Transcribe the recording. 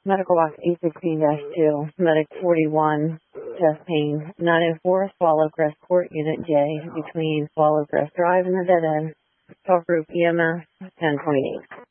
Medical box 816-2, medic 41, chest pain, 904 Swallowcrest Court, Unit J, between Swallowcrest Drive and the dead end. Talk group EMS 1028.